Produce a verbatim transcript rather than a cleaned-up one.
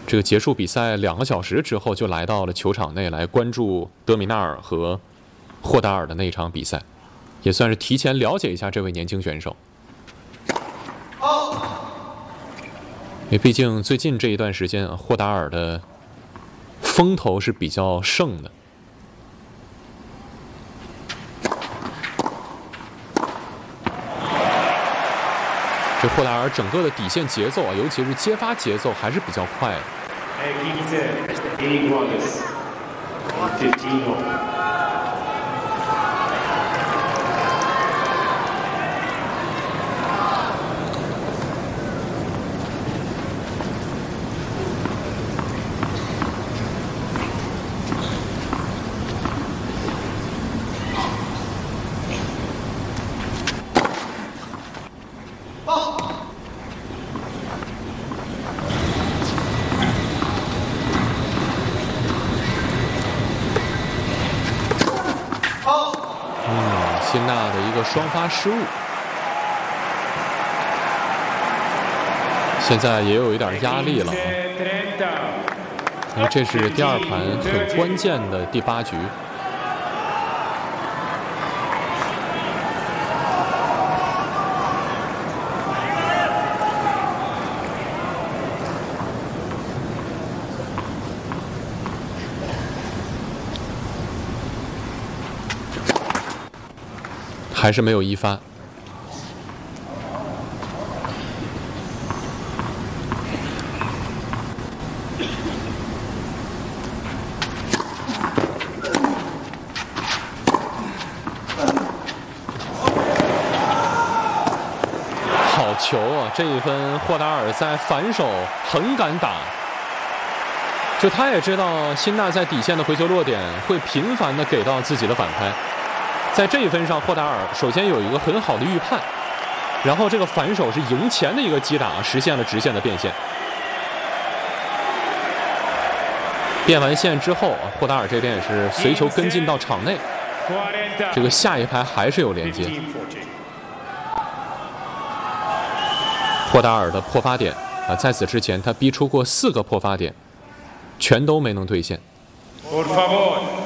这个结束比赛两个小时之后，就来到了球场内来关注德米纳尔和霍达尔的那一场比赛，也算是提前了解一下这位年轻选手。因为毕竟最近这一段时间，霍达尔的风头是比较盛的。这霍达尔整个的底线节奏啊，尤其是接发节奏还是比较快的。辛纳的一个双发失误，现在也有一点压力了啊。因为这是第二盘很关键的第八局。还是没有一发。好球啊！这一分，霍达尔在反手很敢打。就他也知道辛纳在底线的回球落点会频繁的给到自己的反拍。在这一分上，霍达尔首先有一个很好的预判，然后这个反手是迎前的一个击打，实现了直线的变线。变完线之后，霍达尔这边也是随球跟进到场内，这个下一拍还是有连接。霍达尔的破发点啊，在此之前他逼出过四个破发点，全都没能兑现。 Por favor.